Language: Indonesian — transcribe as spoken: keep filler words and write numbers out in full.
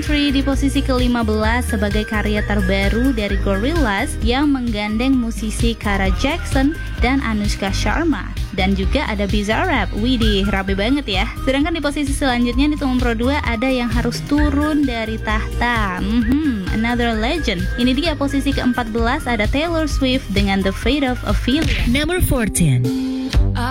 Country di posisi kelima belas sebagai karya terbaru dari Gorillaz yang menggandeng musisi Kara Jackson dan Anushka Sharma. Dan juga ada Bizarrap, widih rapi banget ya. Sedangkan di posisi selanjutnya di nomor dua ada yang harus turun dari tahta, hmm, Another Legend. Ini dia posisi keempat belas ada Taylor Swift dengan The Fate of Ophelia. Number fourteen.